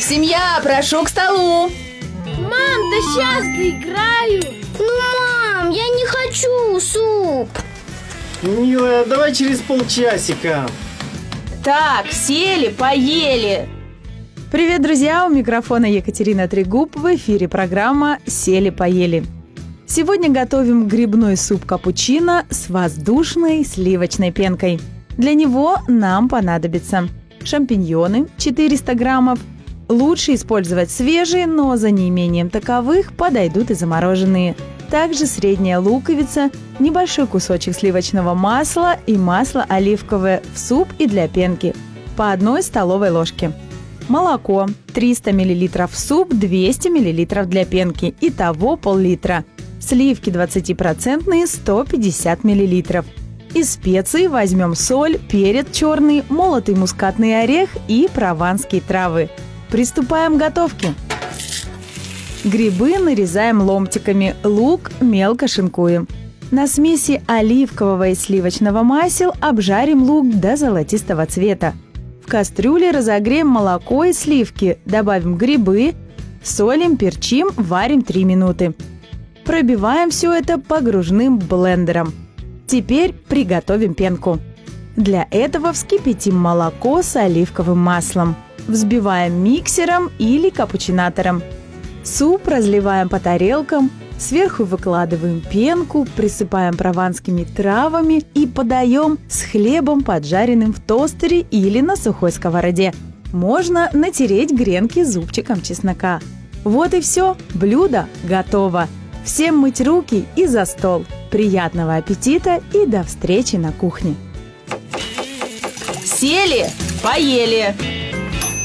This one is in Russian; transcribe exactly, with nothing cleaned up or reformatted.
Семья, прошу к столу. Мам, да сейчас доиграю. Ну, мам, я не хочу суп. Милая, давай через полчасика. Так, сели, поели. Привет, друзья! У микрофона Екатерина Трегуб. В эфире программа «Сели-поели». Сегодня готовим грибной суп капучино с воздушной сливочной пенкой. Для него нам понадобится шампиньоны четыреста граммов. Лучше использовать свежие, но за неимением таковых подойдут и замороженные. Также средняя луковица, небольшой кусочек сливочного масла и масло оливковое в суп и для пенки по одной столовой ложке. Молоко триста миллилитров в суп, двести миллилитров для пенки, итого пол-литра. Сливки двадцатипроцентные сто пятьдесят миллилитров. Из специй возьмем соль, перец черный, молотый мускатный орех и прованские травы. Приступаем к готовке. Грибы нарезаем ломтиками, лук мелко шинкуем. На смеси оливкового и сливочного масел обжарим лук до золотистого цвета. В кастрюле разогреем молоко и сливки, добавим грибы, солим, перчим, варим три минуты. Пробиваем все это погружным блендером. Теперь приготовим пенку. Для этого вскипятим молоко с оливковым маслом. Взбиваем миксером или капучинатором. Суп разливаем по тарелкам, сверху выкладываем пенку, присыпаем прованскими травами и подаем с хлебом, поджаренным в тостере или на сухой сковороде. Можно натереть гренки зубчиком чеснока. Вот и все, блюдо готово. Всем мыть руки и за стол. Приятного аппетита и до встречи на кухне. Сели, поели.